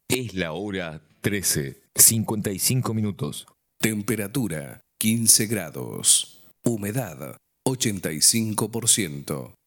Es la hora 13:55. Temperatura 15 grados. Humedad 85%.